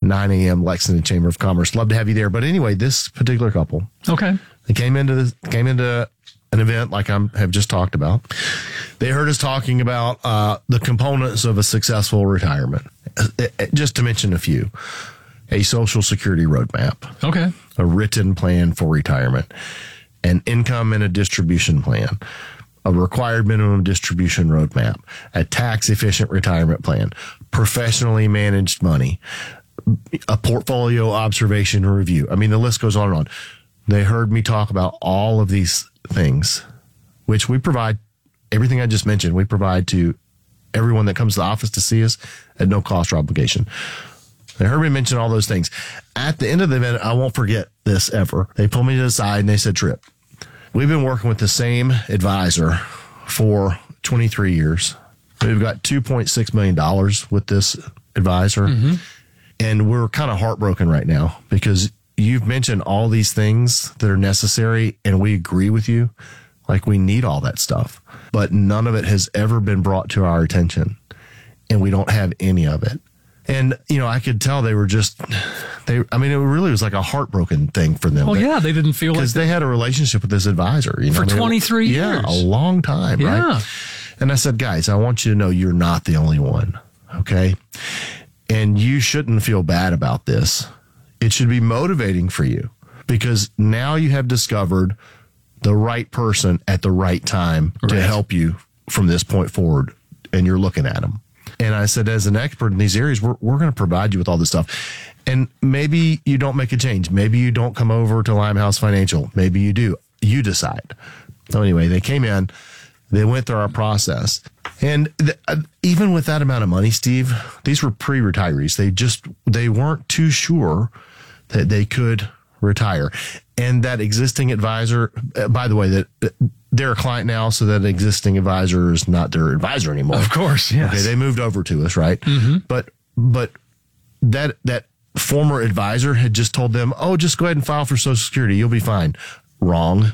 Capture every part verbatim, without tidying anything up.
nine a.m. Lexington Chamber of Commerce. Love to have you there. But anyway, this particular couple, okay, they came into the, came into an event like I have just talked about. They heard us talking about uh, the components of a successful retirement. Just to mention a few: a Social Security roadmap, okay, a written plan for retirement, an income and a distribution plan, a required minimum distribution roadmap, a tax-efficient retirement plan, professionally managed money, a portfolio observation review. I mean, the list goes on and on. They heard me talk about all of these things, which we provide, everything I just mentioned, we provide to everyone that comes to the office to see us at no cost or obligation. They heard me mention all those things. At the end of the event, I won't forget this ever. They pulled me to the side and they said, Tripp, we've been working with the same advisor for twenty-three years. We've got two point six million dollars with this advisor. Mm-hmm. And we're kind of heartbroken right now because you've mentioned all these things that are necessary and we agree with you. Like we need all that stuff, but none of it has ever been brought to our attention and we don't have any of it. And, you know, I could tell they were just, they, I mean, it really was like a heartbroken thing for them. Well, that, yeah, they didn't feel like because they had a relationship with this advisor. You know, for I mean, twenty-three yeah, years. Yeah, a long time, yeah. right? And I said, guys, I want you to know you're not the only one, okay? And you shouldn't feel bad about this. It should be motivating for you because now you have discovered the right person at the right time right. to help you from this point forward, and you're looking at them. And I said, as an expert in these areas, we're, we're going to provide you with all this stuff. And maybe you don't make a change. Maybe you don't come over to Limehouse Financial. Maybe you do. You decide. So anyway, they came in. They went through our process. And th- uh, even with that amount of money, Steve, these were pre-retirees. They just, they weren't too sure that they could retire. And that existing advisor, uh, by the way, that uh, they're a client now, so that existing advisor is not their advisor anymore. Of course, yes. Okay, they moved over to us, right? Mm-hmm. But but that that former advisor had just told them, oh, just go ahead and file for Social Security. You'll be fine. Wrong.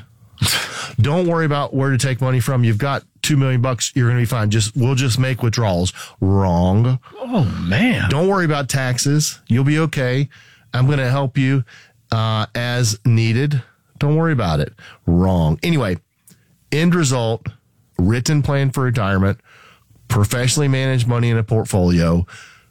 Don't worry about where to take money from. You've got two million bucks. You're going to be fine. Just we'll just make withdrawals. Wrong. Oh, man. Don't worry about taxes. You'll be okay. I'm going to help you uh, as needed. Don't worry about it. Wrong. Anyway, end result, written plan for retirement, professionally managed money in a portfolio,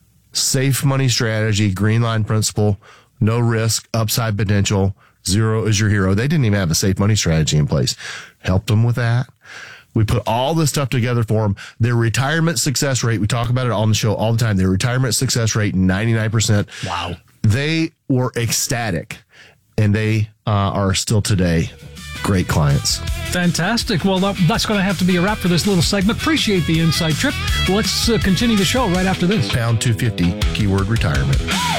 safe money strategy, green line principle, no risk, upside potential, zero is your hero. They didn't even have a safe money strategy in place. Helped them with that. We put all this stuff together for them. Their retirement success rate, we talk about it on the show all the time. Their retirement success rate, ninety-nine percent. Wow. They were ecstatic, and they uh, are still today great clients. Fantastic. Well, that's going to have to be a wrap for this little segment. Appreciate the inside trip. Let's uh, continue the show right after this. Pound two fifty, keyword retirement.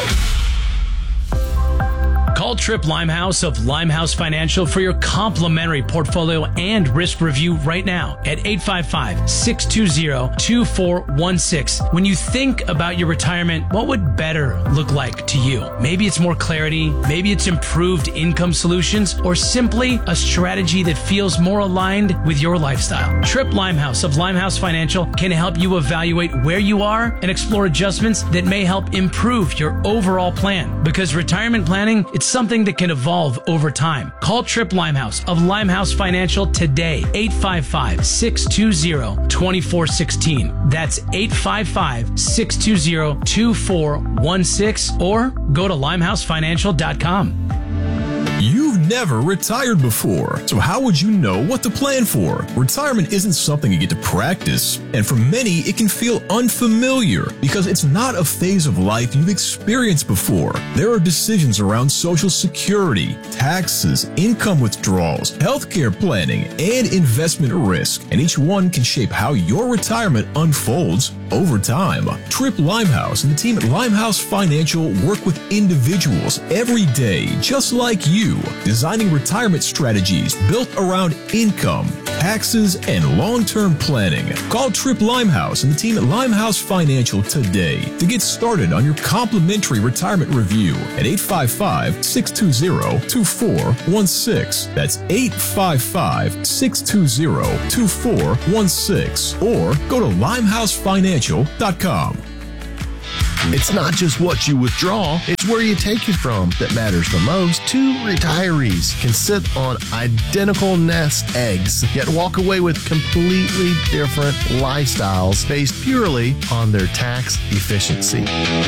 Call Tripp Limehouse of Limehouse Financial for your complimentary portfolio and risk review right now at eight five five, six two zero, two four one six. When you think about your retirement, what would better look like to you? Maybe it's more clarity, maybe it's improved income solutions, or simply a strategy that feels more aligned with your lifestyle. Tripp Limehouse of Limehouse Financial can help you evaluate where you are and explore adjustments that may help improve your overall plan. Because retirement planning, it's something that can evolve over time. Call Tripp Limehouse of Limehouse Financial today, eight five five, six two zero, two four one six. That's eight five five, six two zero, two four one six, or go to limehouse financial dot com. You've never retired before, so how would you know what to plan for? Retirement isn't something you get to practice, and for many, it can feel unfamiliar because it's not a phase of life you've experienced before. There are decisions around Social Security, taxes, income withdrawals, healthcare planning, and investment risk, and each one can shape how your retirement unfolds over time. Tripp Limehouse and the team at Limehouse Financial work with individuals every day, just like you, designing retirement strategies built around income, taxes, and long-term planning. Call Tripp Limehouse and the team at Limehouse Financial today to get started on your complimentary retirement review at eight five five, six two zero, two four one six. That's eight five five, six two zero, two four one six, or go to limehouse financial dot com. It's not just what you withdraw, it's where you take it from that matters the most. Two retirees can sit on identical nest eggs, yet walk away with completely different lifestyles based purely on their tax efficiency.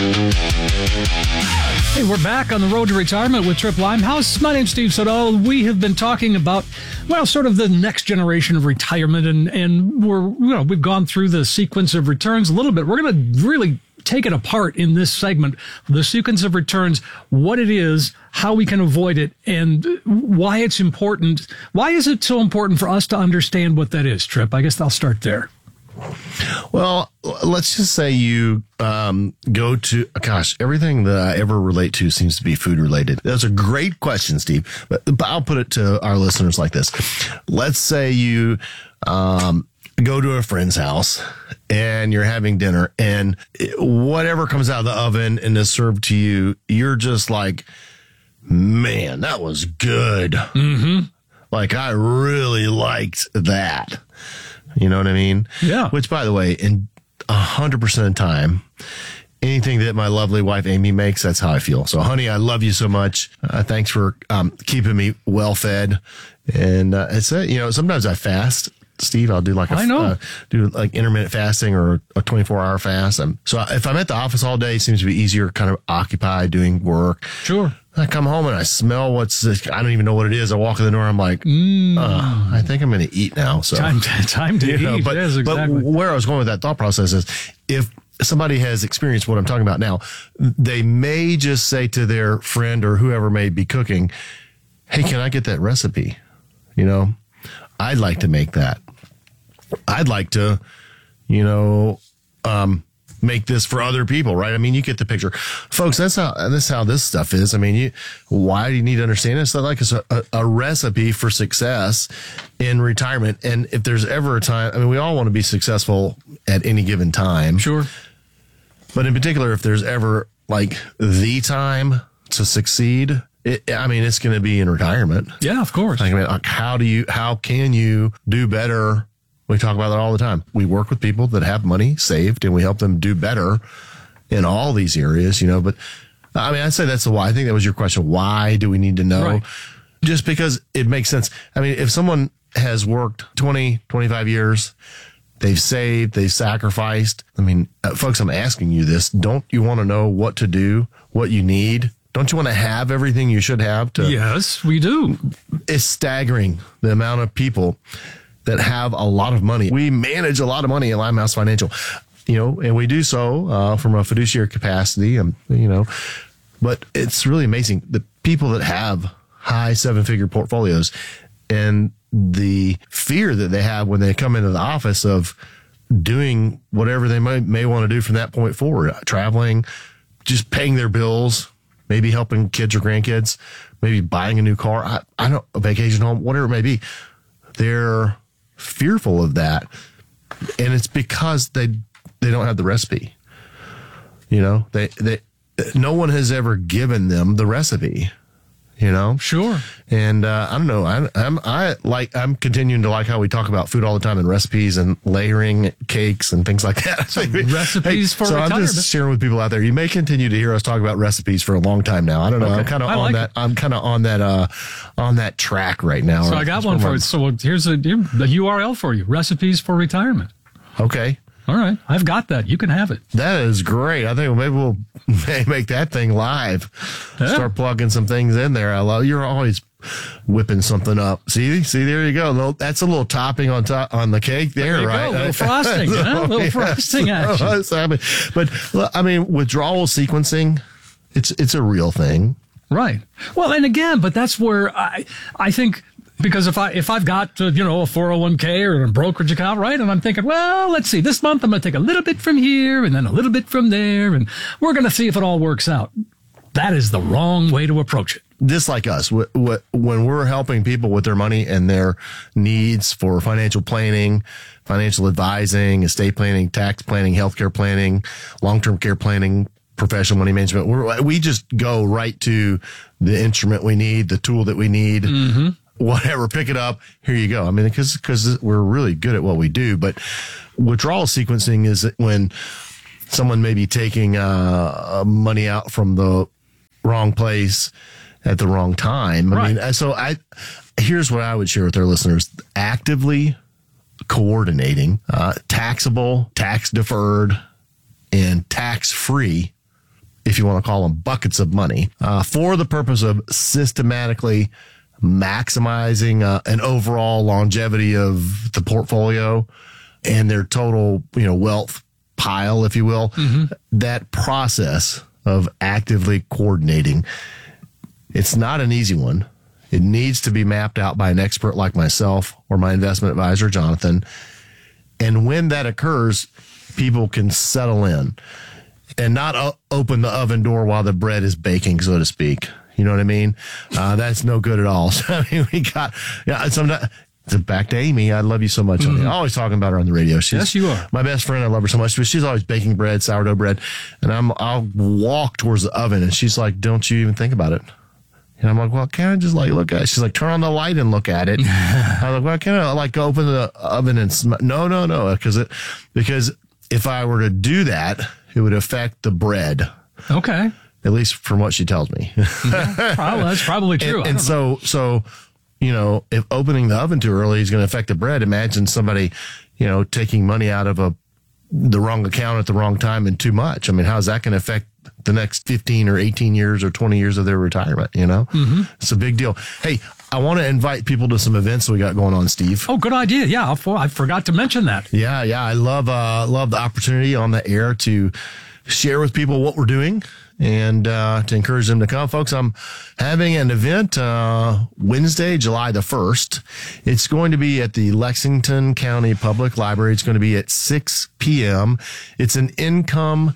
Hey, we're back on the road to retirement with Tripp Limehouse. My name's Steve Siddall. We have been talking about, well, sort of the next generation of retirement, and, and we're, you know, we've gone through the sequence of returns a little bit. We're going to really take it apart in this segment, the sequence of returns, what it is, how we can avoid it, and why it's important. Why is it so important for us to understand what that is, Tripp? I guess I'll start there. Well, let's just say you um, go to, gosh, everything that I ever relate to seems to be food related. That's a great question, Steve, but, but I'll put it to our listeners like this. Let's say you um, go to a friend's house and you're having dinner, and whatever comes out of the oven and is served to you, you're just like, man, that was good. Mm-hmm. Like, I really liked that. You know what I mean? Yeah. Which, by the way, in one hundred percent of the time, anything that my lovely wife Amy makes, that's how I feel. So, honey, I love you so much. Uh, thanks for um, keeping me well fed. And uh, it's uh, you know, sometimes I fast. Steve, I'll do like a, I know. Uh, do like intermittent fasting or a twenty-four hour fast. Um, so if I'm at the office all day, it seems to be easier, kind of occupied doing work. Sure. I come home and I smell what's, I don't even know what it is. I walk in the door, I'm like, mm. uh, I think I'm going to eat now. So time to, time to you eat. Know, but, yes, exactly. But where I was going with that thought process is, if somebody has experienced what I'm talking about now, they may just say to their friend or whoever may be cooking, hey, can I get that recipe? You know, I'd like to make that. I'd like to, you know, um, make this for other people, right? I mean, you get the picture, folks. That's how that's how this stuff is. I mean, you why do you need to understand it? It's not like it's a, a, a recipe for success in retirement. And if there's ever a time, I mean, we all want to be successful at any given time, sure. But in particular, if there's ever like the time to succeed, it, I mean, it's going to be in retirement. Yeah, of course. Like, I mean, like, how do you? How can you do better? We talk about that all the time. We work with people that have money saved, and we help them do better in all these areas, you know. But I mean, I'd say that's the why. I think that was your question. Why do we need to know? Right. Just because it makes sense. I mean, if someone has worked twenty, twenty-five years, they've saved, they've sacrificed. I mean, uh, folks, I'm asking you this. Don't you want to know what to do, what you need? Don't you want to have everything you should have to? Yes, we do. It's staggering the amount of people that have a lot of money. We manage a lot of money at Limehouse Financial, you know, and we do so uh, from a fiduciary capacity, and you know, but it's really amazing the people that have high seven-figure portfolios and the fear that they have when they come into the office of doing whatever they may, may want to do from that point forward, uh, traveling, just paying their bills, maybe helping kids or grandkids, maybe buying a new car, I, I don't, a vacation home, whatever it may be. They're fearful of that, and it's because they they don't have the recipe. You know, they they no one has ever given them the recipe. You know, sure. And uh, I don't know. I, I'm I like I'm continuing to like how we talk about food all the time and recipes and layering cakes and things like that. Recipes for so retirement. I'm just sharing with people out there. You may continue to hear us talk about recipes for a long time now. I don't know. Okay. I'm kind of I on like that. it. I'm kind of on that uh on that track right now. So I got one for it. So here's a, a U R L for you: Recipes for Retirement. Okay. All right, I've got that. You can have it. That is great. I think maybe we'll make that thing live. Yeah. Start plugging some things in there. I love you're always whipping something up. See, see, there you go. That's a little topping on top on the cake there, There you right? go. A little frosting, huh? A little frosting action. But I mean, withdrawal sequencing, it's it's a real thing, right? Well, and again, but that's where I I think. Because if I if I've got uh, you know a four oh one k or a brokerage account, right, and I'm thinking, well, let's see, this month I'm going to take a little bit from here and then a little bit from there, and we're going to see if it all works out. That is the wrong way to approach it. Just like us, wh- wh- when we're helping people with their money and their needs for financial planning, financial advising, estate planning, tax planning, healthcare planning, long-term care planning, professional money management, we're, we just go right to the instrument we need, the tool that we need. Mm-hmm. Whatever, pick it up. Here you go. I mean, because because we're really good at what we do. But withdrawal sequencing is when someone may be taking uh, money out from the wrong place at the wrong time. I Right. mean, so I here's what I would share with our listeners: actively coordinating uh, taxable, tax deferred, and tax free, if you want to call them buckets of money, uh, for the purpose of systematically maximizing uh, an overall longevity of the portfolio and their total, you know, wealth pile, if you will. Mm-hmm. That process of actively coordinating, it's not an easy one. It needs to be mapped out by an expert like myself or my investment advisor, Jonathan. And when that occurs, people can settle in and not o- open the oven door while the bread is baking, so to speak. You know what I mean? Uh, that's no good at all. So, I mean, we got, yeah, sometimes, back to Amy. I love you so much. Mm-hmm. I'm always talking about her on the radio. She's yes, you are. My best friend. I love her so much, but she's always baking bread, sourdough bread. And I'm, I'll walk towards the oven and she's like, don't you even think about it. And I'm like, well, can't I just like look at it? She's like, turn on the light and look at it. I'm like, well, can't I like open the oven and sm-? no, no, no. Because it, because if I were to do that, it would affect the bread. Okay. At least from what she tells me. Yeah, probably, that's probably true. And, and so, so, you know, if opening the oven too early is going to affect the bread, imagine somebody, you know, taking money out of a the wrong account at the wrong time and too much. I mean, how's that going to affect the next fifteen or eighteen years or twenty years of their retirement? You know, mm-hmm. It's a big deal. Hey, I want to invite people to some events we got going on, Steve. Oh, good idea. Yeah, I forgot to mention that. Yeah, yeah. I love, uh, love the opportunity on the air to share with people what we're doing and uh, to encourage them to come. Folks, I'm having an event uh, Wednesday, July the first. It's going to be at the Lexington County Public Library. It's going to be at six p.m. It's an income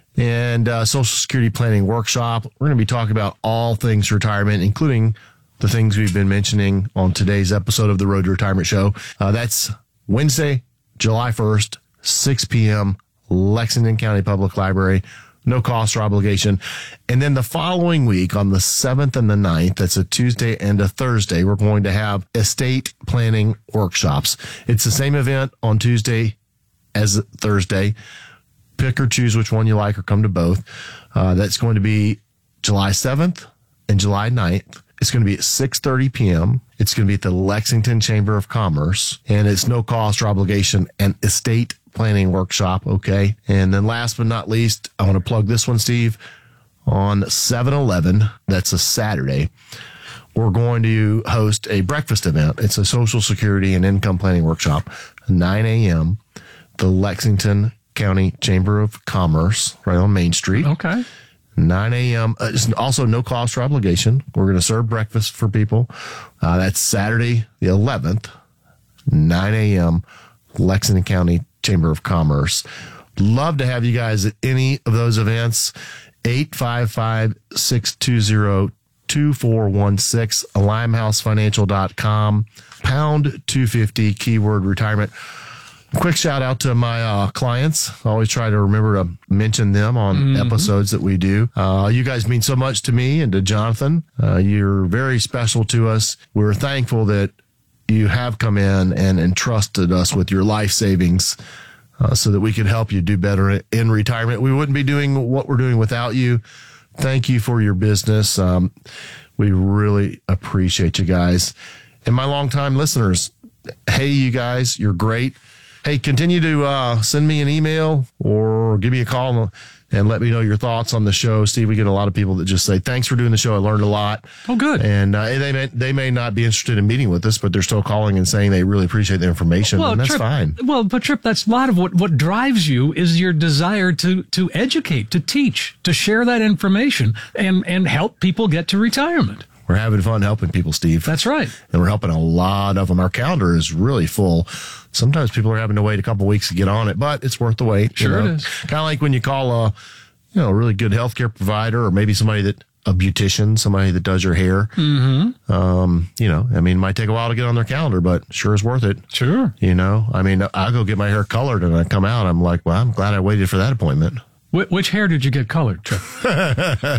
and uh, Social Security planning workshop. We're going to be talking about all things retirement, including the things we've been mentioning on today's episode of the Road to Retirement Show. Uh, that's Wednesday, July first, six p.m., Lexington County Public Library. No cost or obligation. And then the following week on the seventh and the ninth, that's a Tuesday and a Thursday, we're going to have estate planning workshops. It's the same event on Tuesday as Thursday. Pick or choose which one you like or come to both. Uh, that's going to be July seventh and July ninth. It's going to be at six thirty p.m. It's going to be at the Lexington Chamber of Commerce, and it's no cost or obligation, and estate planning workshop. Okay. And then last but not least, I want to plug this one, Steve, on seven eleven. That's a Saturday. We're going to host a breakfast event. It's a Social Security and income planning workshop, nine a.m. The Lexington County Chamber of Commerce, right on Main Street. Okay. nine a.m. Uh, it's also no cost or obligation. We're going to serve breakfast for people. Uh, that's Saturday, the eleventh, nine a.m. Lexington County Chamber of Commerce. Love to have you guys at any of those events. eight five five, six two zero, two four one six, limehouse financial dot com, pound two fifty, keyword retirement. Quick shout out to my uh, clients. I always try to remember to mention them on mm-hmm. episodes that we do. Uh, you guys mean so much to me and to Jonathan. Uh, you're very special to us. We're thankful that you have come in and entrusted us with your life savings uh, so that we could help you do better in retirement. We wouldn't be doing what we're doing without you. Thank you for your business. Um, we really appreciate you guys. And my longtime listeners, hey, you guys, you're great. Hey, continue to uh, send me an email or give me a call and let me know your thoughts on the show. Steve, we get a lot of people that just say, thanks for doing the show. I learned a lot. Oh, good. And uh, they may they may not be interested in meeting with us, but they're still calling and saying they really appreciate the information, well, and that's Trip, fine. Well, but Trip, that's a lot of what, what drives you is your desire to to educate, to teach, to share that information and, and help people get to retirement. We're having fun helping people, Steve. That's right. And we're helping a lot of them. Our calendar is really full. Sometimes people are having to wait a couple of weeks to get on it, but it's worth the wait. Sure you know? it is. Kind of like when you call a, you know, a really good healthcare provider or maybe somebody that, a beautician, somebody that does your hair. Mm-hmm. Um, you know, I mean, it might take a while to get on their calendar, but sure is worth it. Sure. You know, I mean, I go get my hair colored and I come out, I'm like, well, I'm glad I waited for that appointment. Which hair did you get colored, Trip?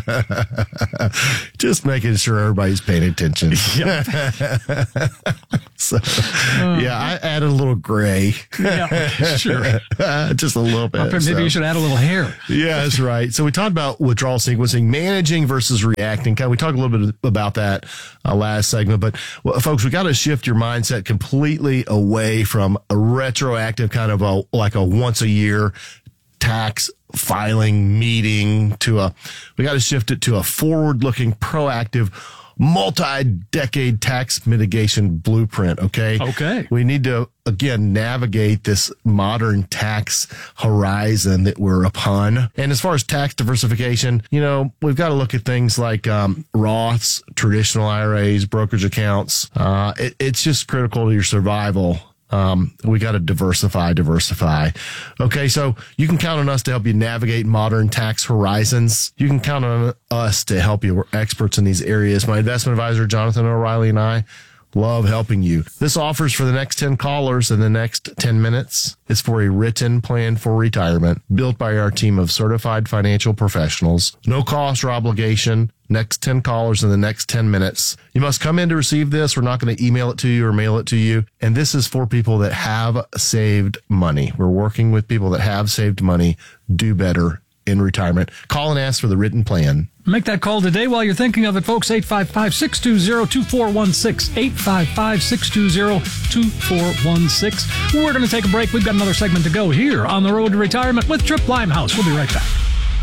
Just making sure everybody's paying attention. Yep. So, uh, yeah, I added a little gray. Yeah, sure. Just a little bit. Maybe so. You should add a little hair. Yeah, that's right. So we talked about withdrawal sequencing, managing versus reacting. We talked a little bit about that uh, last segment. But, well, folks, we got to shift your mindset completely away from a retroactive kind of a like a once a year tax filing meeting to a, we got to shift it to a forward looking, proactive, multi-decade tax mitigation blueprint. Okay. Okay. We need to, again, navigate this modern tax horizon that we're upon. And as far as tax diversification, you know, we've got to look at things like um, Roths, traditional I R As, brokerage accounts. Uh, it, it's just critical to your survival. Um, we got to diversify, diversify. Okay. So you can count on us to help you navigate modern tax horizons. You can count on us to help you. We're experts in these areas. My investment advisor, Jonathan O'Reilly, and I love helping you. This offers for the next ten callers in the next ten minutes. It's for a written plan for retirement built by our team of certified financial professionals. No cost or obligation. Next ten callers in the next ten minutes. You must come in to receive this. We're not going to email it to you or mail it to you. And this is for people that have saved money. We're working with people that have saved money, do better in retirement. Call and ask for the written plan. Make that call today while you're thinking of it, folks. eight five five, six two zero, two four one six. eight five five, six two zero, two four one six. We're going to take a break. We've got another segment to go here on the Road to Retirement with Trip Limehouse. We'll be right back.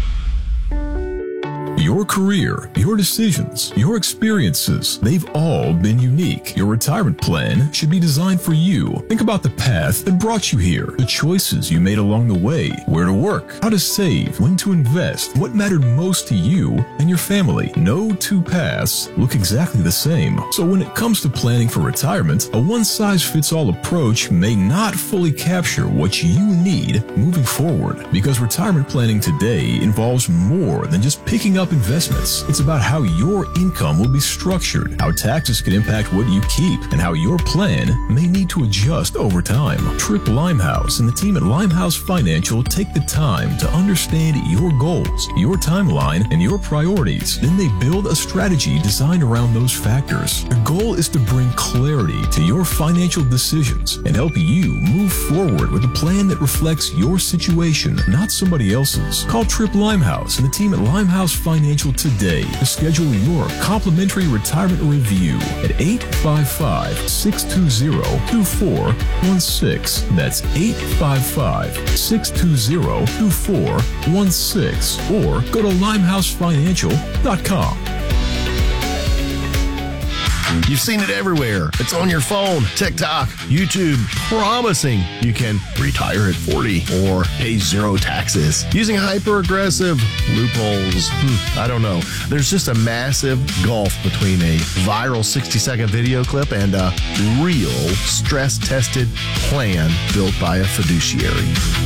Your career, your decisions, your experiences, they've all been unique. Your retirement plan should be designed for you. Think about the path that brought you here, the choices you made along the way, where to work, how to save, when to invest, what mattered most to you and your family. No two paths look exactly the same. So when it comes to planning for retirement, a one-size-fits-all approach may not fully capture what you need moving forward. Because retirement planning today involves more than just picking up investments. It's about how your income will be structured, how taxes can impact what you keep, and how your plan may need to adjust over time. Trip Limehouse and the team at Limehouse Financial take the time to understand your goals, your timeline, and your priorities. Then they build a strategy designed around those factors. The goal is to bring clarity to your financial decisions and help you move forward with a plan that reflects your situation, not somebody else's. Call Trip Limehouse and the team at Limehouse Financial today to schedule your complimentary retirement review at eight five five, six two zero, two four one six. That's eight five five, six two zero, two four one six. Or go to limehouse financial dot com. You've seen it everywhere. It's on your phone, TikTok, YouTube, promising you can retire at forty or pay zero taxes using hyper-aggressive loopholes. Hmm, I don't know. There's just a massive gulf between a viral sixty-second video clip and a real stress-tested plan built by a fiduciary.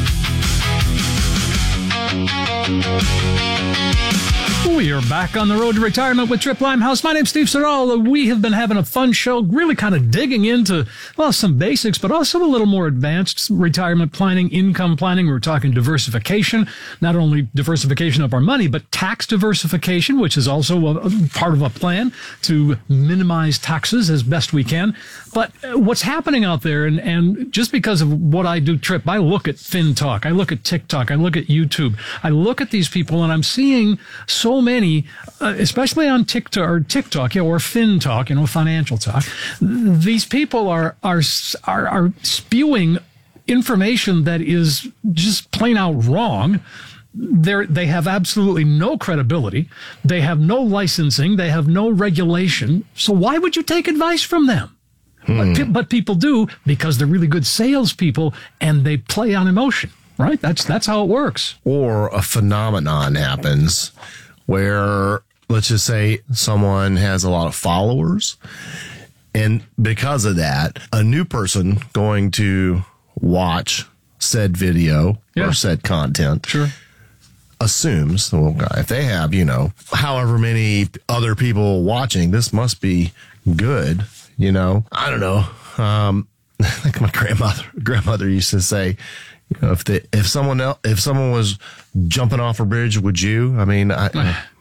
We are back on the Road to Retirement with Trip Limehouse. My name's Steve Siddall. We have been having a fun show, really kind of digging into, well, some basics, but also a little more advanced retirement planning, income planning. We're talking diversification, not only diversification of our money, but tax diversification, which is also a, a part of a plan to minimize taxes as best we can. But what's happening out there, and, and just because of what I do, Trip, I look at FinTalk, I look at TikTok, I look at YouTube, I look at these people, and I'm seeing so many, uh, especially on TikTok or TikTok, yeah, or FinTalk, you know, financial talk. These people are are are, are spewing information that is just plain out wrong. They're, they have absolutely no credibility. They have no licensing. They have no regulation. So why would you take advice from them? Hmm. But, but people do because they're really good salespeople and they play on emotion, right? That's that's how it works. Or a phenomenon happens where, let's just say, someone has a lot of followers, and because of that, a new person going to watch said video yeah. or said content sure. assumes, well, if they have, you know, however many other people watching, this must be good, you know. I don't know. Um, like my grandmother, grandmother used to say, you know, if the, if someone else, if someone was jumping off a bridge, would you? I mean, I,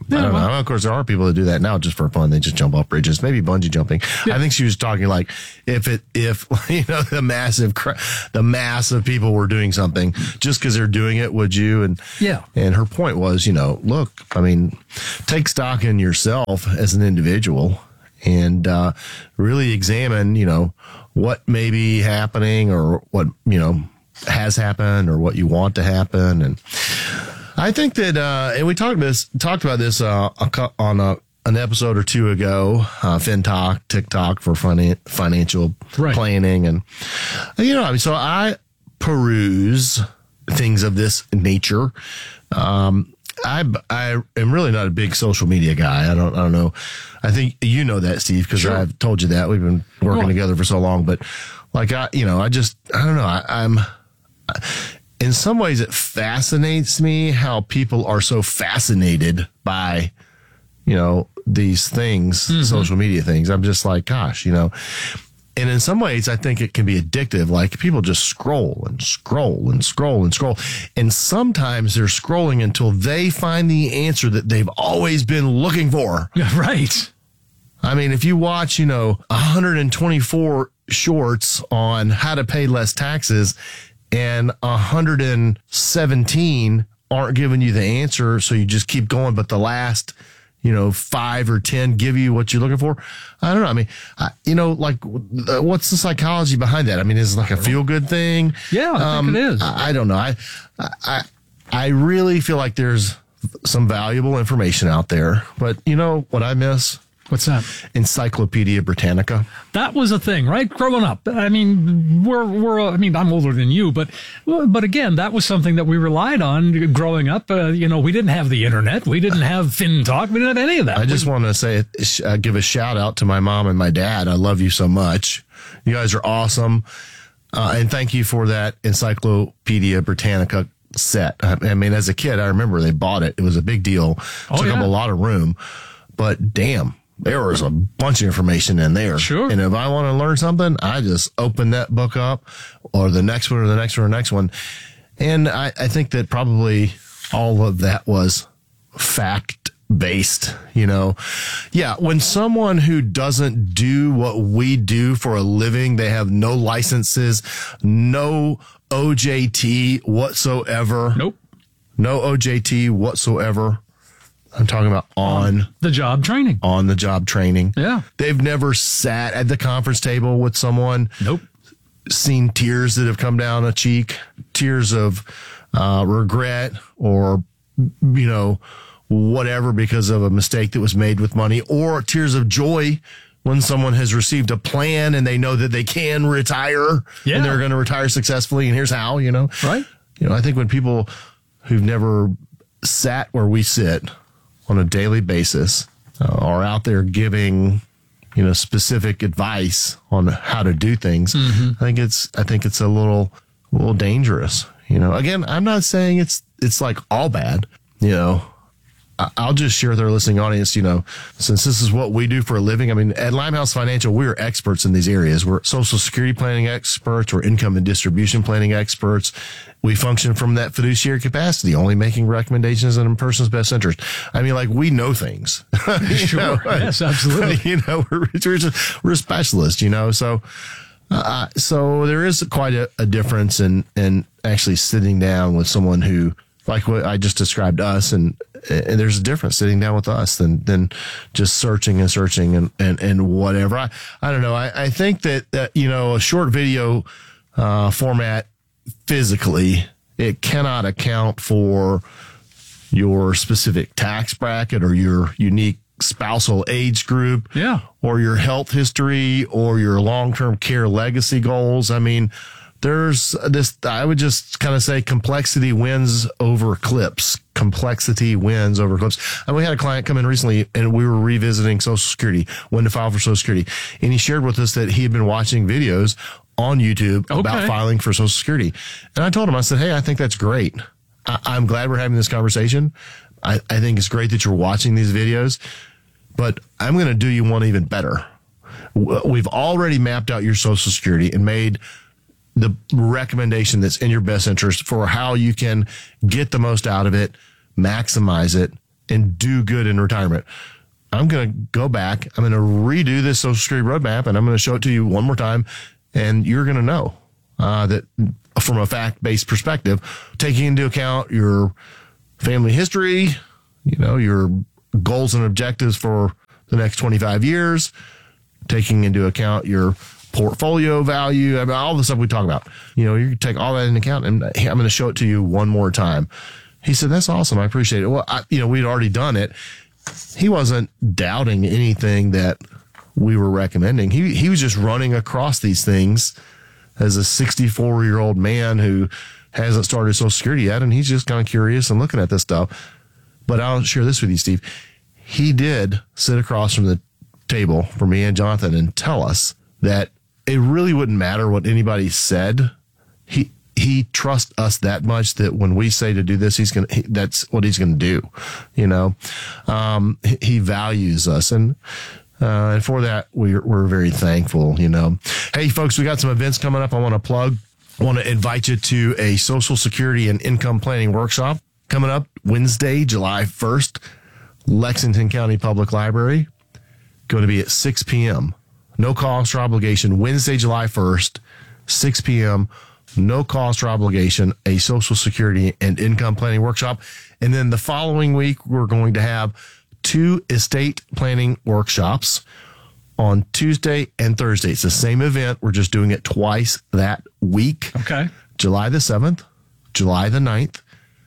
I don't know. Of course, there are people that do that now just for fun. They just jump off bridges, maybe bungee jumping. Yeah. I think she was talking like if it, if, you know, the massive, the mass of people were doing something just because they're doing it, would you? And, yeah. And her point was, you know, look, I mean, take stock in yourself as an individual and, uh, really examine, you know, what may be happening or what, you know, has happened or what you want to happen. And, I think that, uh, and we talked this, talked about this, uh, on a, an episode or two ago, uh, FinTalk, TikTok for finan- financial right. planning. And, you know, I mean, so I peruse things of this nature. Um, I, I am really not a big social media guy. I don't, I don't know. I think you know that, Steve, because sure. I've told you that we've been working well, together for so long, but like, I, you know, I just, I don't know. I, I'm, I, in some ways, it fascinates me how people are so fascinated by, you know, these things, mm-hmm. social media things. I'm just like, gosh, you know, and in some ways, I think it can be addictive. Like people just scroll and scroll and scroll and scroll. And sometimes they're scrolling until they find the answer that they've always been looking for. Right. I mean, if you watch, you know, one hundred twenty-four shorts on how to pay less taxes, and one hundred seventeen aren't giving you the answer, so you just keep going. But the last, you know, five or ten give you what you're looking for. I don't know. I mean, I, you know, like, what's the psychology behind that? I mean, is it like a feel good thing? Yeah, I um, think it is. I, I don't know. I, I, I really feel like there's some valuable information out there. But you know what I miss? What's that? Encyclopedia Britannica. That was a thing, right? Growing up. I mean, we're, we're, I mean, I'm older than you, but, but again, that was something that we relied on growing up. Uh, you know, we didn't have the internet. We didn't have FinTalk. We didn't have any of that. I just we, want to say, uh, give a shout out to my mom and my dad. I love you so much. You guys are awesome. Uh, and thank you for that Encyclopedia Britannica set. I, I mean, as a kid, I remember they bought it. It was a big deal. Oh, Took yeah. up a lot of room, but damn. There was a bunch of information in there. Sure. And if I want to learn something, I just open that book up or the next one or the next one or the next one. And I, I think that probably all of that was fact based, you know. Yeah. When someone who doesn't do what we do for a living, they have no licenses, no O J T whatsoever. Nope. No O J T whatsoever. I'm talking about on the job training. On the job training. Yeah. They've never sat at the conference table with someone. Nope. Seen tears that have come down a cheek, tears of uh, regret or, you know, whatever because of a mistake that was made with money, or tears of joy when someone has received a plan and they know that they can retire yeah. and they're going to retire successfully. And here's how, you know. Right. You know, I think when people who've never sat where we sit on a daily basis, uh, are out there giving, you know, specific advice on how to do things. Mm-hmm. I think it's, I think it's a little, a little dangerous. You know, again, I'm not saying it's, it's like all bad, you know. I'll just share with our listening audience, you know, since this is what we do for a living. I mean, at Limehouse Financial, we're experts in these areas. We're Social Security planning experts. We're income and distribution planning experts. We function from that fiduciary capacity, only making recommendations in a person's best interest. I mean, like, we know things. Sure. know? Yes, absolutely. You know, we're, we're, we're a specialist, you know, so, uh, so there is quite a, a difference in, in actually sitting down with someone who, like what I just described us, and, and there's a difference sitting down with us than, than just searching and searching and, and, and whatever. I, I don't know. I, I think that, that, you know, a short video, uh, format physically, it cannot account for your specific tax bracket or your unique spousal age group. Yeah. Or your health history or your long-term care legacy goals. I mean, there's this, I would just kind of say complexity wins over clips. Complexity wins over clips. And we had a client come in recently and we were revisiting Social Security, when to file for Social Security. And he shared with us that he had been watching videos on YouTube okay. about filing for Social Security. And I told him, I said, hey, I think that's great. I, I'm glad we're having this conversation. I, I think it's great that you're watching these videos, but I'm going to do you one even better. We've already mapped out your Social Security and made the recommendation that's in your best interest for how you can get the most out of it, maximize it, and do good in retirement. I'm going to go back. I'm going to redo this Social Security roadmap, and I'm going to show it to you one more time, and you're going to know uh, that from a fact-based perspective, taking into account your family history, you know, your goals and objectives for the next twenty-five years, taking into account your portfolio value, I mean, all the stuff we talk about. You know, you take all that into account, and I'm going to show it to you one more time. He said, that's awesome. I appreciate it. Well, I, you know, we'd already done it. He wasn't doubting anything that we were recommending. He he was just running across these things as a sixty-four-year-old man who hasn't started Social Security yet, and he's just kind of curious and looking at this stuff. But I'll share this with you, Steve. He did sit across from the table for me and Jonathan and tell us that it really wouldn't matter what anybody said. He he trusts us that much that when we say to do this, he's gonna. He, that's what he's gonna do. You know, um, he, he values us, and uh, and for that we're we're very thankful. You know, hey folks, we got some events coming up. I want to plug. I want to invite you to a Social Security and income planning workshop coming up Wednesday, July first, Lexington County Public Library. Going to be at six p.m. No cost or obligation. Wednesday, July first, six p.m. No cost or obligation, a Social Security and income planning workshop. And then the following week, we're going to have two estate planning workshops on Tuesday and Thursday. It's the same event. We're just doing it twice that week. Okay. July the seventh, July the ninth,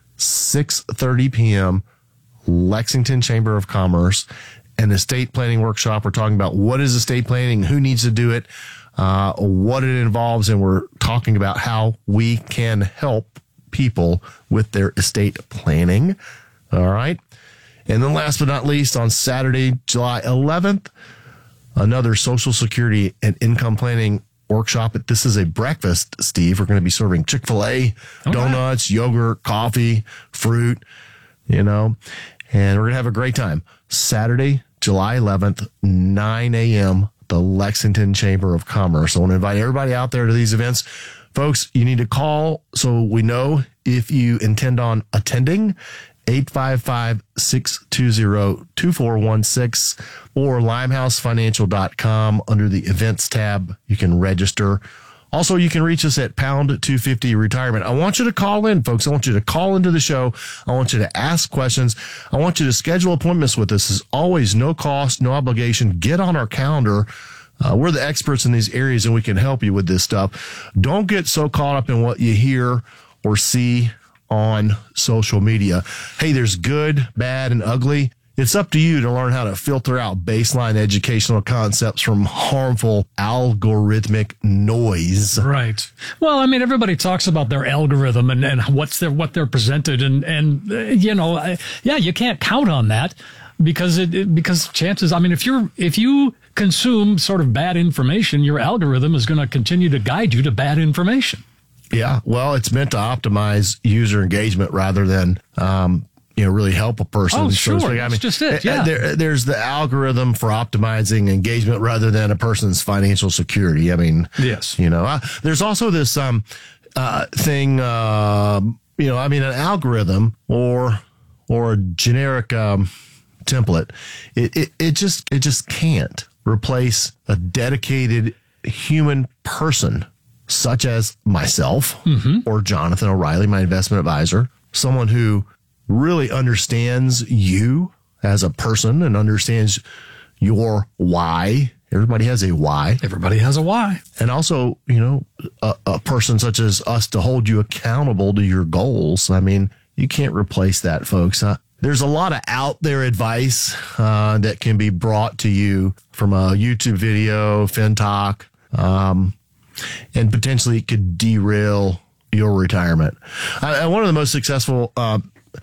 six thirty p.m., Lexington Chamber of Commerce. An estate planning workshop. We're talking about what is estate planning, who needs to do it, uh, what it involves, and we're talking about how we can help people with their estate planning. All right. And then last but not least, on Saturday, July eleventh, another Social Security and income planning workshop. This is a breakfast, Steve. We're going to be serving Chick-fil-A, okay. donuts, yogurt, coffee, fruit, you know, and we're going to have a great time. Saturday, July eleventh, nine a.m., the Lexington Chamber of Commerce. I want to invite everybody out there to these events. Folks, you need to call so we know if you intend on attending. eight five five, six two zero, two four one six or limehouse financial dot com under the events tab. You can register. Also, you can reach us at pound two fifty retirement. I want you to call in, folks. I want you to call into the show. I want you to ask questions. I want you to schedule appointments with us. As always, no cost, no obligation. Get on our calendar. Uh, we're the experts in these areas, and we can help you with this stuff. Don't get so caught up in what you hear or see on social media. Hey, there's good, bad, and ugly. It's up to you to learn how to filter out baseline educational concepts from harmful algorithmic noise. Right. Well, I mean, everybody talks about their algorithm and, and what's their, what they're presented. And, and, uh, you know, I, yeah, you can't count on that because it, it, because chances, I mean, if you're, if you consume sort of bad information, your algorithm is going to continue to guide you to bad information. Yeah. Well, it's meant to optimize user engagement rather than, um, you know, really help a person. Oh, so sure. I mean, That's just it. Yeah. There, there's the algorithm for optimizing engagement rather than a person's financial security. I mean, yes. You know, uh, there's also this um, uh, thing, uh, you know, I mean, an algorithm or or a generic um, template. It, it it just it just can't replace a dedicated human person, such as myself mm-hmm. or Jonathan O'Reilly, my investment advisor, someone who really understands you as a person and understands your why. Everybody has a why. Everybody has a why. And also, you know, a, a person such as us to hold you accountable to your goals. I mean, you can't replace that, folks. Uh, there's a lot of out there advice uh, that can be brought to you from a YouTube video, FinTalk, um, and potentially it could derail your retirement. I, one of the most successful uh,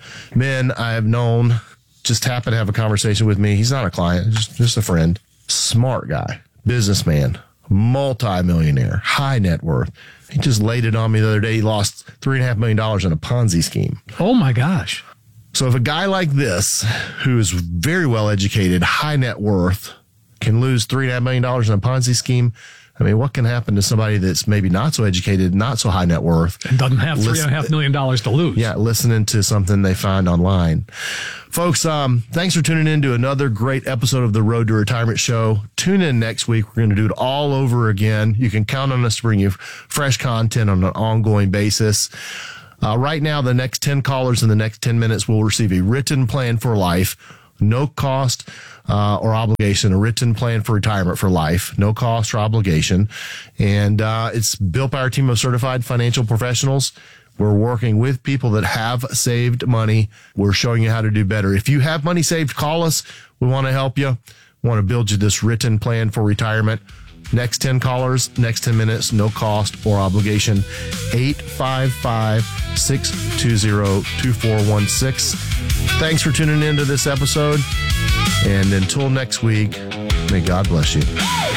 men I've known just happened to have a conversation with me. He's not a client, just, just a friend. Smart guy, businessman, multi-millionaire, high net worth. He just laid it on me the other day. He lost three and a half million dollars in a Ponzi scheme. Oh my gosh. So if a guy like this, who is very well educated, high net worth, can lose three and a half million dollars in a Ponzi scheme, I mean, what can happen to somebody that's maybe not so educated, not so high net worth, and doesn't have three and a half million dollars to lose? Yeah, listening to something they find online. Folks, um, thanks for tuning in to another great episode of the Road to Retirement Show. Tune in next week. We're going to do it all over again. You can count on us to bring you fresh content on an ongoing basis. Uh, right now, the next ten callers in the next ten minutes will receive a written plan for life. No cost uh, or obligation, a written plan for retirement for life, no cost or obligation. And uh, it's built by our team of certified financial professionals. We're working with people that have saved money. We're showing you how to do better. If you have money saved, call us. We want to help you. We want to build you this written plan for retirement. Next ten callers, next ten minutes, no cost or obligation. eight five five, six two zero, two four one six. Thanks for tuning in to this episode. And until next week, may God bless you.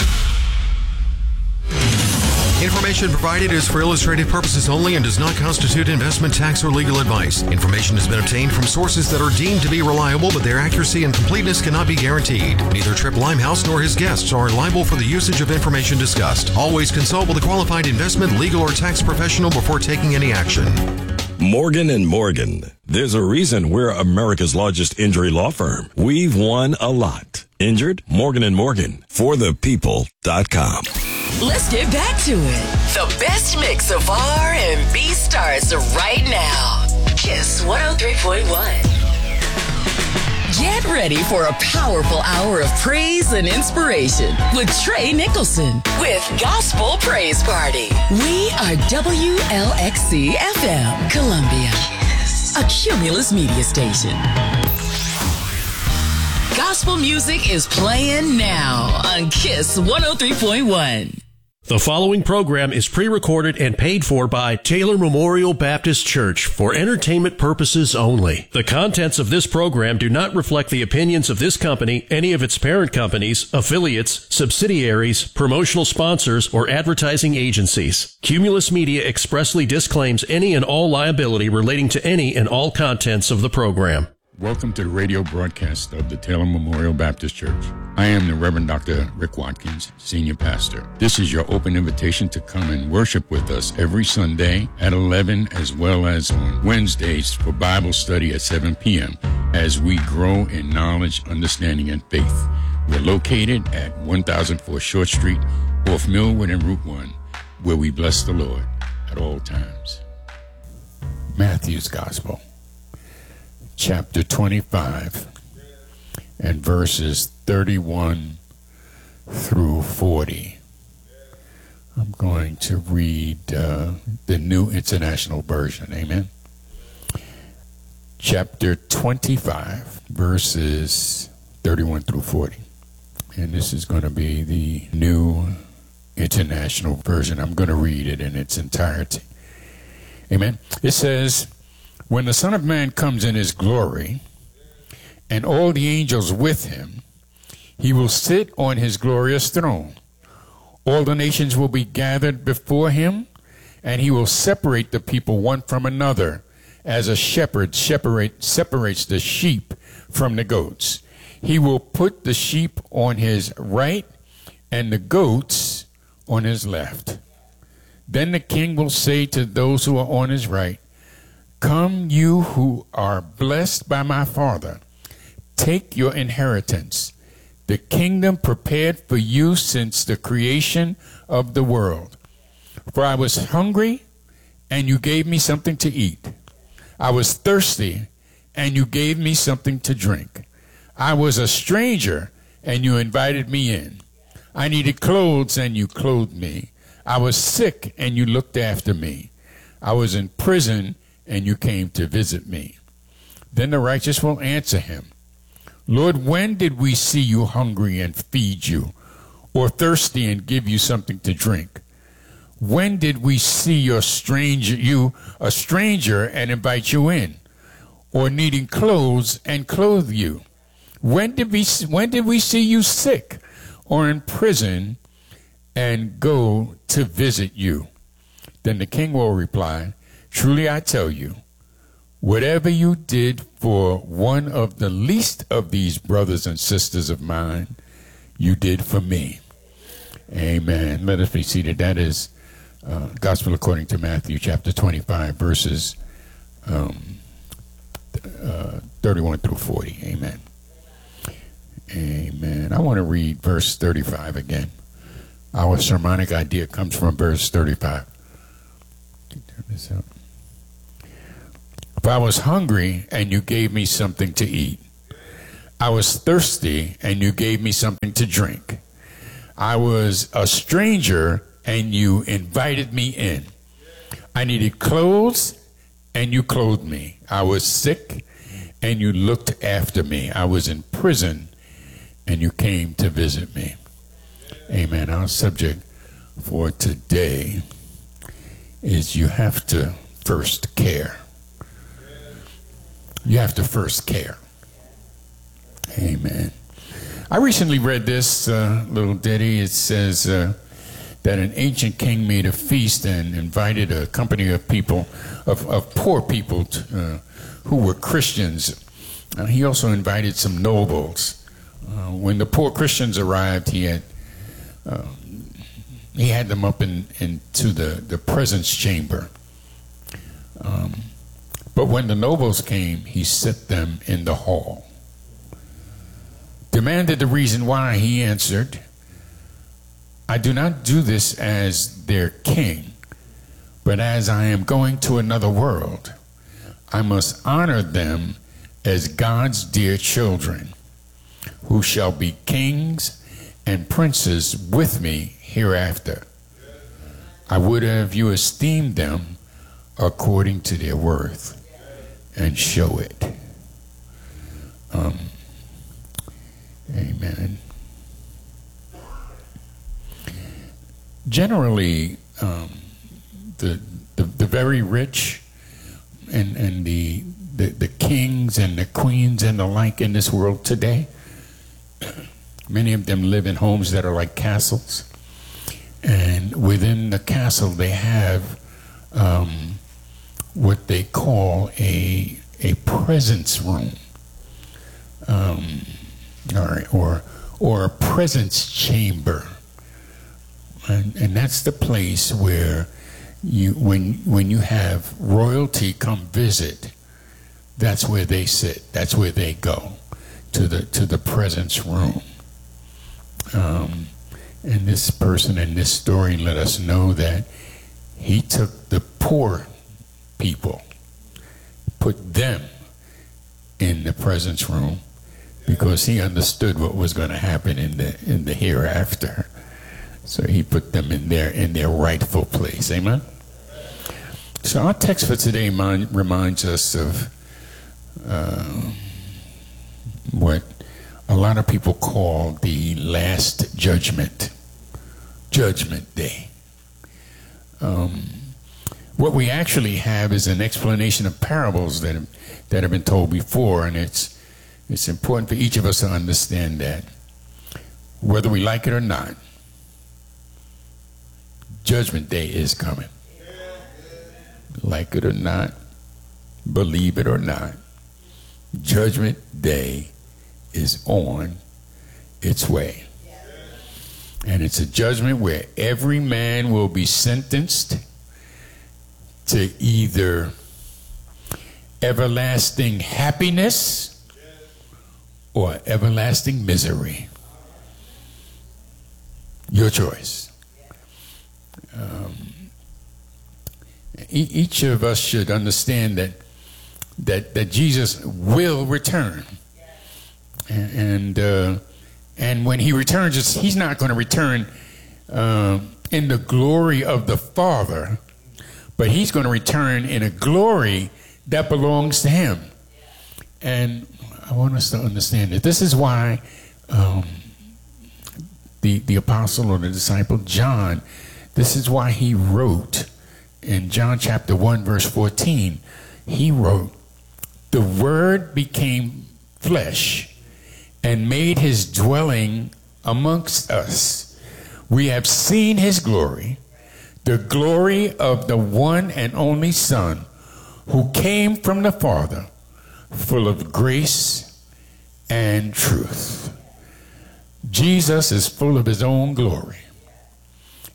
Information provided is for illustrative purposes only and does not constitute investment, tax, or legal advice. Information has been obtained from sources that are deemed to be reliable, but their accuracy and completeness cannot be guaranteed. Neither Tripp Limehouse nor his guests are liable for the usage of information discussed. Always consult with a qualified investment, legal, or tax professional before taking any action. Morgan and Morgan. There's a reason we're America's largest injury law firm. We've won a lot. Injured? Morgan and Morgan. For the people dot com. Let's get back to it. The best mix of R and B starts right now. Kiss one oh three point one. Get ready for a powerful hour of praise and inspiration with Trey Nicholson with Gospel Praise Party. We are W L X C F M, Columbia, a Cumulus media station. Gospel music is playing now on Kiss one oh three point one. The following program is pre-recorded and paid for by Taylor Memorial Baptist Church for entertainment purposes only. The contents of this program do not reflect the opinions of this company, any of its parent companies, affiliates, subsidiaries, promotional sponsors, or advertising agencies. Cumulus Media expressly disclaims any and all liability relating to any and all contents of the program. Welcome to the radio broadcast of the Taylor Memorial Baptist Church. I am the Reverend Doctor Rick Watkins, Senior Pastor. This is your open invitation to come and worship with us every Sunday at eleven, as well as on Wednesdays for Bible study at seven p.m. as we grow in knowledge, understanding, and faith. We're located at one thousand four Short Street, off Millwood and Route one, where we bless the Lord at all times. Matthew's Gospel, chapter twenty-five, and verses thirty-one through forty. I'm going to read uh, the New International Version. Amen. Chapter twenty-five, verses thirty-one through forty. And this is going to be the New International Version. I'm going to read it in its entirety. Amen. It says, "When the Son of Man comes in his glory, and all the angels with him, he will sit on his glorious throne. All the nations will be gathered before him, and he will separate the people one from another, as a shepherd separate, separates the sheep from the goats. He will put the sheep on his right and the goats on his left. Then the king will say to those who are on his right, 'Come, you who are blessed by my Father, take your inheritance, the kingdom prepared for you since the creation of the world. For I was hungry, and you gave me something to eat. I was thirsty, and you gave me something to drink. I was a stranger, and you invited me in. I needed clothes, and you clothed me. I was sick, and you looked after me. I was in prison, and you came to visit me.' Then the righteous will answer him, 'Lord, when did we see you hungry and feed you, or thirsty and give you something to drink? When did we see your stranger, you a stranger and invite you in, or needing clothes and clothe you? When did we when did we see you sick or in prison and go to visit you?' Then the king will reply, 'Truly I tell you, whatever you did for one of the least of these brothers and sisters of mine, you did for me.' Amen. Let us be seated. That is uh, Gospel according to Matthew chapter twenty-five, verses um, uh, thirty-one through forty. Amen. Amen. I want to read verse thirty-five again. Our sermonic idea comes from verse thirty-five. Turn this up. If I was hungry and you gave me something to eat, I was thirsty and you gave me something to drink, I was a stranger and you invited me in, I needed clothes and you clothed me, I was sick and you looked after me, I was in prison and you came to visit me. Amen. Our subject for today is you have to first care. You have to first care. Amen. I recently read this uh, little ditty. It says uh, that an ancient king made a feast and invited a company of people, of, of poor people to, uh, who were Christians. Uh, he also invited some nobles. Uh, when the poor Christians arrived, he had uh, he had them up in into the, the presence chamber. Um, but when the nobles came, he set them in the hall. Demanded the reason why, he answered, I do not do this as their king, but as I am going to another world, I must honor them as God's dear children, who shall be kings and princes with me hereafter. I would have you esteem them according to their worth and show it. Um, amen. Generally, um, the, the the very rich and and the, the the kings and the queens and the like in this world today, many of them live in homes that are like castles, and within the castle they have um, what they call a a presence room, um, or or or a presence chamber, and and that's the place where you when when you have royalty come visit, that's where they sit. That's where they go, to the to the presence room. Um, and this person in this story let us know that he took the poor people, put them in the presence room, because he understood what was going to happen in the in the hereafter. So he put them in their in their rightful place. Amen. So our text for today mind, reminds us of uh, what a lot of people call the last judgment, Judgment Day. Um, what we actually have is an explanation of parables that have, that have been told before, and it's it's important for each of us to understand that, whether we like it or not, Judgment Day is coming. Like it or not, believe it or not, Judgment Day is on its way. And it's a judgment where every man will be sentenced to either everlasting happiness or everlasting misery. Your choice. Um, e- each of us should understand that that that Jesus will return. And uh, and when he returns, he's not going to return uh, in the glory of the Father, but he's going to return in a glory that belongs to him. And I want us to understand that this is why um, the the apostle or the disciple John, this is why he wrote in John chapter one verse fourteen, he wrote, "The Word became flesh and made his dwelling amongst us. We have seen his glory, the glory of the one and only Son, who came from the Father, full of grace and truth." Jesus is full of his own glory.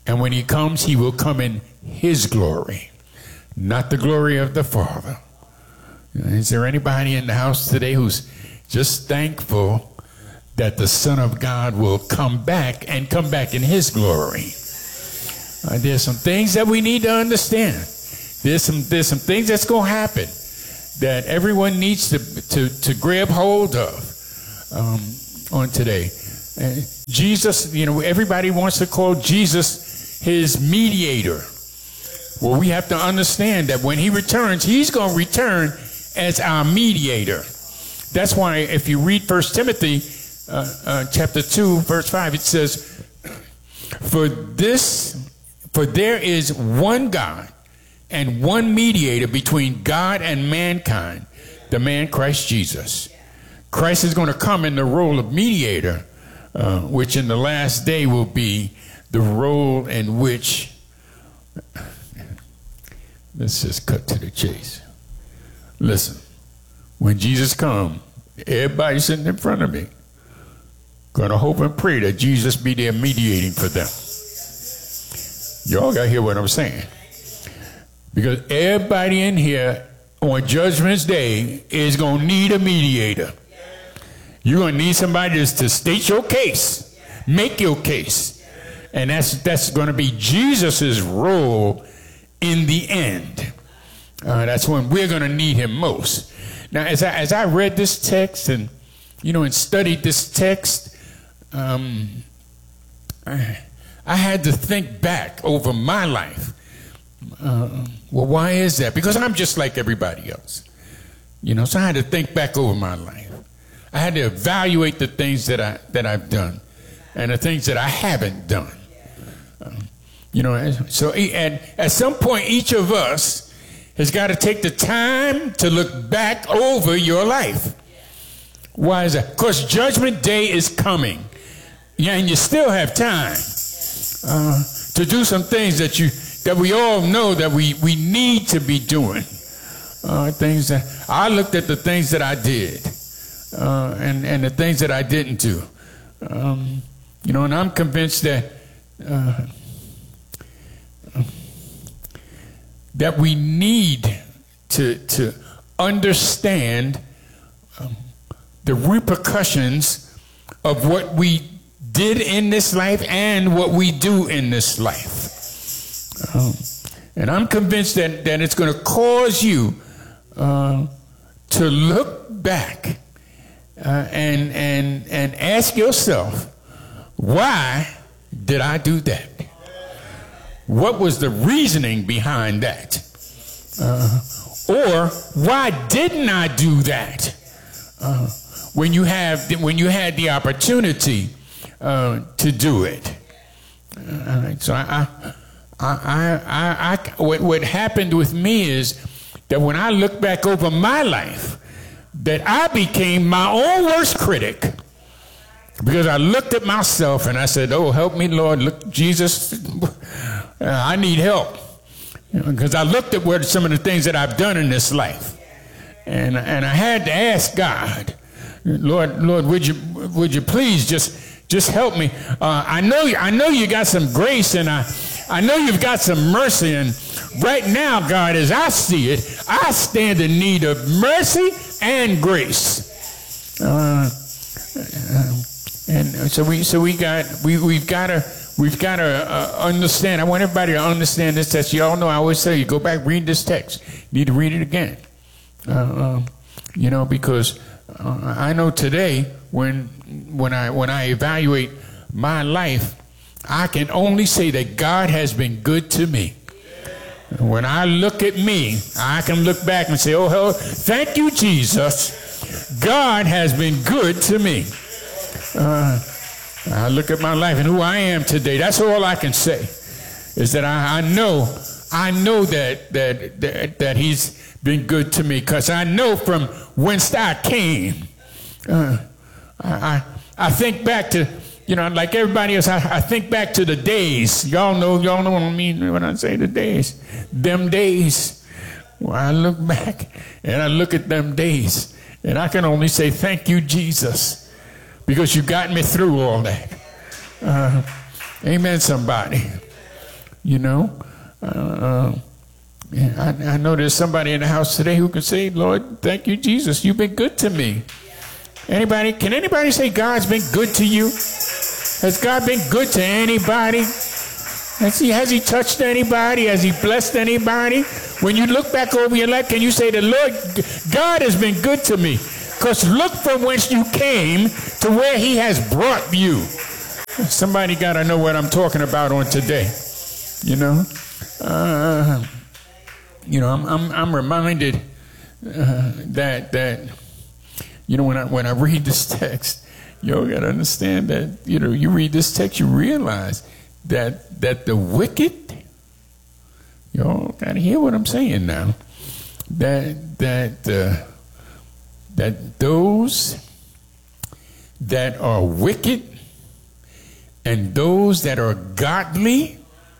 And when he comes, he will come in his glory, not the glory of the Father. Is there anybody in the house today who's just thankful that the Son of God will come back and come back in his glory? Uh, there's some things that we need to understand. There's some there's some things that's going to happen that everyone needs to to, to grab hold of um, on today. Uh, Jesus, you know, everybody wants to call Jesus his mediator. Well, we have to understand that when he returns, he's going to return as our mediator. That's why if you read First Timothy uh, uh, chapter two, verse five, it says, For this, for there is one God and one mediator between God and mankind, the man Christ Jesus. Christ is going to come in the role of mediator, uh, which in the last day will be the role in which, let's just cut to the chase. Listen, when Jesus comes, everybody sitting in front of me going to hope and pray that Jesus be there mediating for them. Y'all got to hear what I'm saying. Because everybody in here on Judgment's Day is going to need a mediator. You're going to need somebody to, to state your case, make your case. And that's, that's going to be Jesus's role in the end. Uh, that's when we're going to need him most. Now, as I, as I read this text and, you know, and studied this text, um, I, I had to think back over my life. Uh, well, why is that? Because I'm just like everybody else. You know, so I had to think back over my life. I had to evaluate the things that, I, that I've done and the things that I haven't done. Um, you know, so and at some point, each of us has got to take the time to look back over your life. Why is that? Because Judgment Day is coming. Yeah, and you still have time uh, to do some things that you that we all know that we, we need to be doing. Uh, things that I looked at the things that I did uh, and, and the things that I didn't do. Um, you know, and I'm convinced that uh, that we need to to understand um, the repercussions of what we did in this life and what we do in this life. Um, and I'm convinced that, that it's going to cause you uh, to look back uh, and, and, and ask yourself, why did I do that? What was the reasoning behind that? Uh, or why didn't I do that? Uh, when you have when you had the opportunity uh, to do it. Uh, so I, I, I, I, I, what, what happened with me is that when I look back over my life, that I became my own worst critic. Because I looked at myself and I said, oh, help me, Lord. Look, Jesus, I need help. Because I looked at what some of the things that I've done in this life. And, and I had to ask God, Lord, Lord, would you, would you please just, just help me? Uh, I know, I know you got some grace and I, I know you've got some mercy. And right now, God, as I see it, I stand in need of mercy and grace. Uh, uh, And so we, so we got, we, we've got to, we've got to uh, understand. I want everybody to understand this text. You all know I always tell you, go back, read this text. You need to read it again. Uh, uh, you know, because uh, I know today when, when I, when I evaluate my life, I can only say that God has been good to me. When I look at me, I can look back and say, oh, hell, thank you, Jesus. God has been good to me. Uh, I look at my life and who I am today. That's all I can say, is that I, I know, I know that that that, that He's been good to me, because I know from whence I came. Uh, I, I I think back to, you know, like everybody else. I, I think back to the days. Y'all know, y'all know what I mean when I say the days. Them days. Well, I look back and I look at them days, and I can only say thank you, Jesus. Because you got me through all that. Uh, amen, somebody. You know, uh, yeah, I, I know there's somebody in the house today who can say, Lord, thank you, Jesus. You've been good to me. Anybody? Can anybody say God's been good to you? Has God been good to anybody? Has he, has he touched anybody? Has he blessed anybody? When you look back over your life, can you say, the Lord, God has been good to me? Because look from whence you came to where he has brought you. Somebody got to know what I'm talking about on today. You know? Uh, you know, I'm, I'm, I'm reminded uh, that, that, you know, when I, when I read this text, you got to understand that, you know, you read this text, you realize that, that the wicked, y'all got to hear what I'm saying now, that, that, uh, that those that are wicked and those that are godly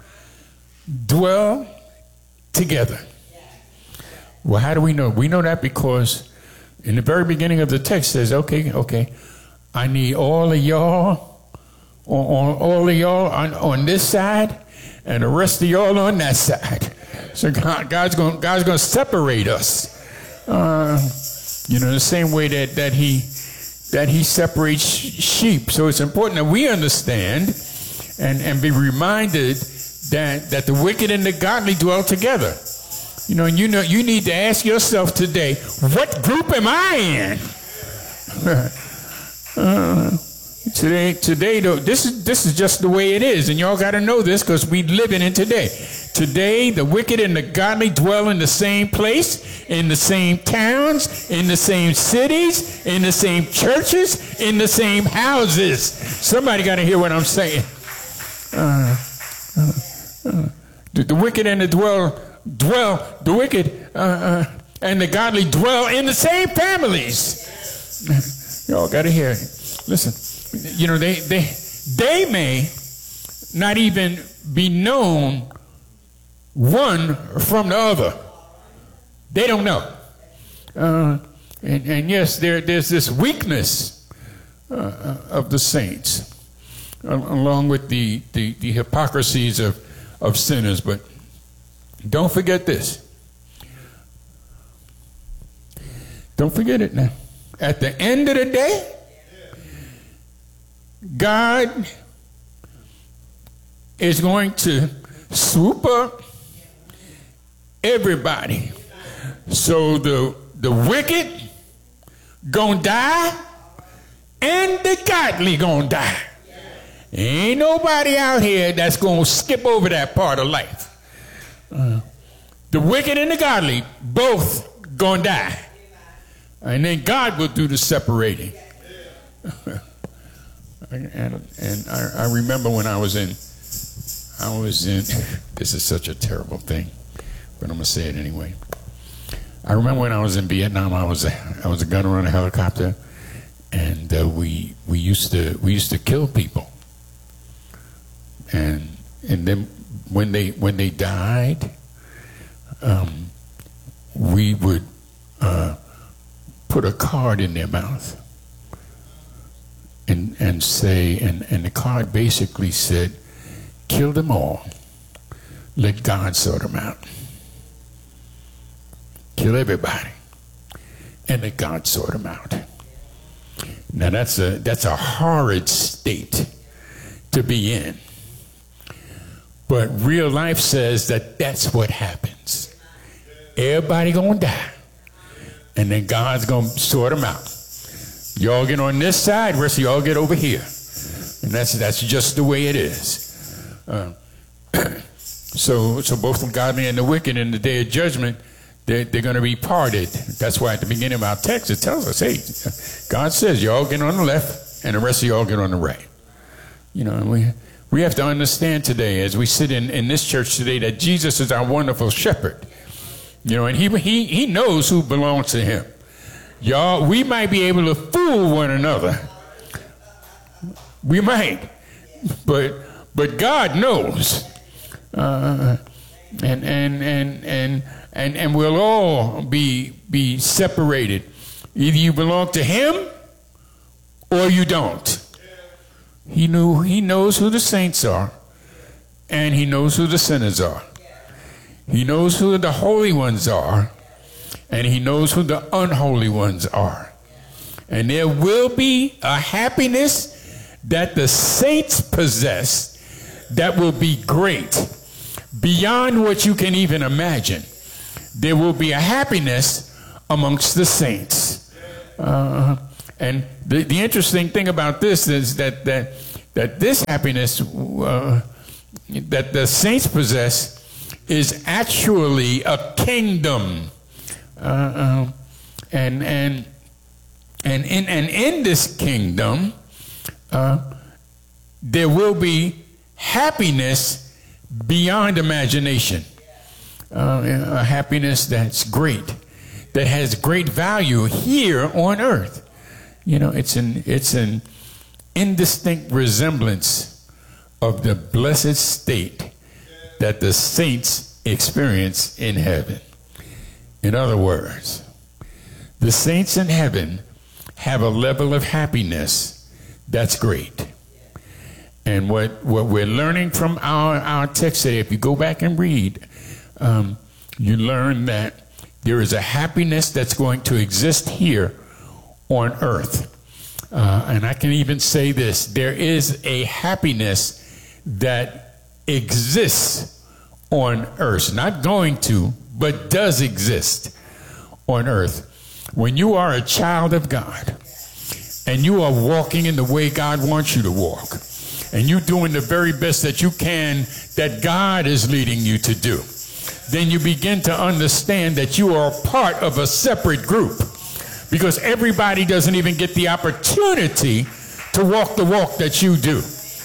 dwell together. Well, how do we know? We know that because in the very beginning of the text says, okay, okay, I need all of y'all, on, on all of y'all on, on this side, and the rest of y'all on that side. So God, God's going, God's going to separate us. Uh, you know, the same way that that he that he separates sheep. So it's important that we understand and and be reminded that that the wicked and the godly dwell together. You know, and you know, you need to ask yourself today, what group am I in? uh, today, today, though, this is this is just the way it is, and y'all got to know this because we living in today. Today, the wicked and the godly dwell in the same place, in the same towns, in the same cities, in the same churches, in the same houses. Somebody got to hear what I'm saying. Uh, uh, uh, the, the wicked and the dwell. Dwell, the wicked uh, uh, and the godly dwell in the same families. Y'all got to hear it. Listen, you know, they, they, they may not even be known one from the other. They don't know. Uh, and, and yes, there, there's this weakness uh, of the saints, along with the, the, the hypocrisies of, of sinners, but don't forget this. Don't forget it now. At the end of the day, God is going to swoop up everybody. So the, the wicked gonna die and the godly gonna die. Ain't nobody out here that's gonna skip over that part of life. Uh, the wicked and the godly both gonna die, and then God will do the separating. and and I, I remember when I was in, I was in. This is such a terrible thing, but I'm gonna say it anyway. I remember when I was in Vietnam. I was a, I was a gunner on a helicopter, and uh, we we used to we used to kill people, and and then. When they when they died, um, we would uh, put a card in their mouth and and say, and, and the card basically said, "Kill them all. Let God sort them out. Kill everybody, and let God sort them out." Now that's a that's a horrid state to be in. But real life says that that's what happens. Everybody gonna die, and then God's gonna sort them out. Y'all get on this side, rest of y'all get over here, and that's that's just the way it is. Uh, so, so both the godly and the wicked in the day of judgment, they're, they're going to be parted. That's why at the beginning of our text it tells us, hey, God says y'all get on the left, and the rest of y'all get on the right. You know, and we. We have to understand today, as we sit in, in this church today, that Jesus is our wonderful shepherd. You know, and he, he, he knows who belongs to him. Y'all, we might be able to fool one another. We might. But but God knows. Uh, and, and, and, and, and, and we'll all be, be separated. Either you belong to him or you don't. He knew, he knows who the saints are, and he knows who the sinners are. He knows who the holy ones are, and he knows who the unholy ones are. And there will be a happiness that the saints possess that will be great, beyond what you can even imagine. There will be a happiness amongst the saints. Uh, and the, the interesting thing about this is that that, that this happiness uh, that the saints possess is actually a kingdom. Uh, uh, and and and in and in this kingdom, uh, there will be happiness beyond imagination. Uh, a happiness that's great, that has great value here on earth. You know, it's an it's an indistinct resemblance of the blessed state that the saints experience in heaven. In other words, the saints in heaven have a level of happiness that's great. And what, what we're learning from our, our text today, if you go back and read, um, you learn that there is a happiness that's going to exist here on earth. Uh, and I can even say this, there is a happiness that exists on earth. Not going to, but does exist on earth. When you are a child of God and you are walking in the way God wants you to walk, and you're doing the very best that you can that God is leading you to do, then you begin to understand that you are a part of a separate group, because everybody doesn't even get the opportunity to walk the walk that you do.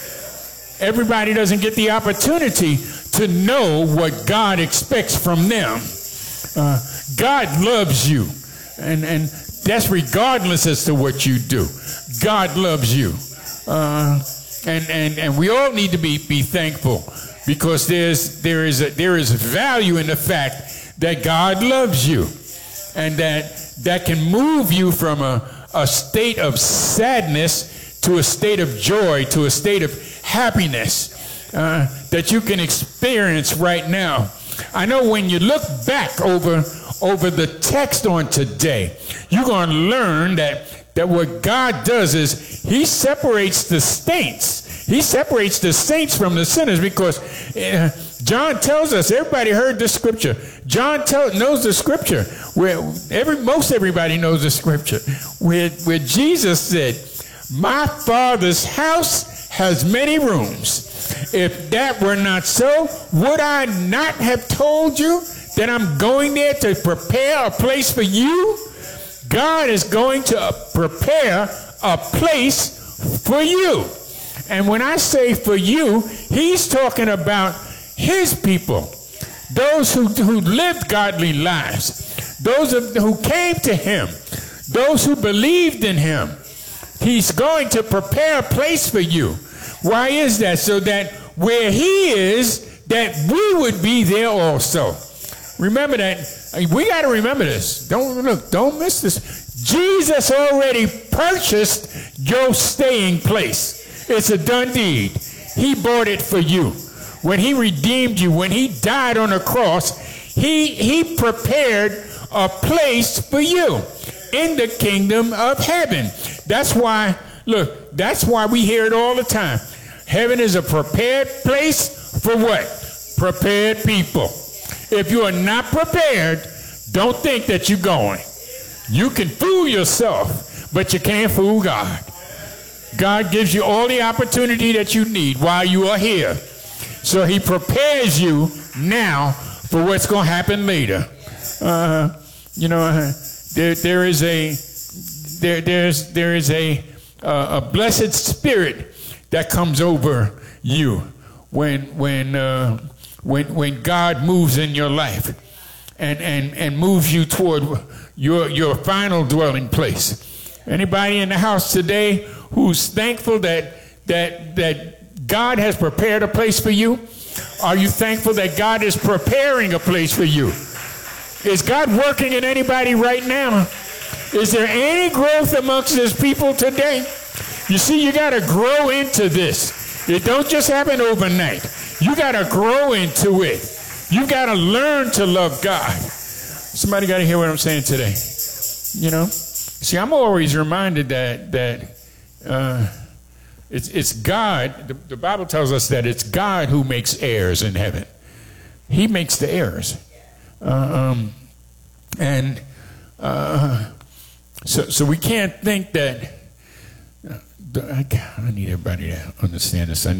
Everybody doesn't get the opportunity to know what God expects from them. Uh, God loves you, and, and that's regardless as to what you do. God loves you. Uh, and, and, and we all need to be, be thankful, because there's, there, is a, there is value in the fact that God loves you, and that that can move you from a, a state of sadness to a state of joy, to a state of happiness uh, that you can experience right now. I know when you look back over, over the text on today, you're going to learn that, that what God does is he separates the saints. He separates the saints from the sinners, because uh, John tells us, everybody heard the scripture. John tell, knows the scripture, where every, most everybody knows the scripture, where, where Jesus said, my Father's house has many rooms. If that were not so, would I not have told you that I'm going there to prepare a place for you? God is going to prepare a place for you. And when I say for you, he's talking about his people, those who, who lived godly lives, those of, who came to him, those who believed in him. He's going to prepare a place for you. Why is that? So that where he is, that we would be there also. Remember that. We got to remember this. Don't look, don't miss this. Jesus already purchased your staying place. It's a done deed. He bought it for you. When he redeemed you, when he died on the cross, he, he prepared a place for you in the kingdom of heaven. That's why, look, that's why we hear it all the time. Heaven is a prepared place for what? Prepared people. If you are not prepared, don't think that you're going. You can fool yourself, but you can't fool God. God gives you all the opportunity that you need while you are here. So he prepares you now for what's going to happen later. Uh, you know, uh, there, there is a there, there's there is a uh, a blessed spirit that comes over you when when uh, when when God moves in your life and and and moves you toward your your final dwelling place. Anybody in the house today who's thankful that that that God has prepared a place for you? Are you thankful that God is preparing a place for you? Is God working in anybody right now? Is there any growth amongst his people today? You see, you got to grow into this. It don't just happen overnight. You got to grow into it. You got to learn to love God. Somebody got to hear what I'm saying today. You know? See, I'm always reminded that that uh, it's, it's God. The, the Bible tells us that it's God who makes heirs in heaven. He makes the heirs. Uh, um, and uh, so, so we can't think that... Uh, I, I need everybody to understand this. I need